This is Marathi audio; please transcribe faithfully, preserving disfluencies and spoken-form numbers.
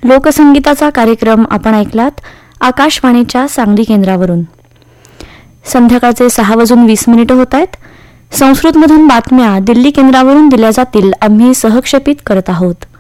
लोकसंगीताचा कार्यक्रम आपण ऐकलात आकाशवाणीच्या सांगली केंद्रावरून. संध्याकाळचे सहा वाजून वीस मिनिटं होत आहेत. संस्कृतमधून बातम्या दिल्ली केंद्रावरून दिल्या जातील. आम्ही सहक्षेपित करत आहोत.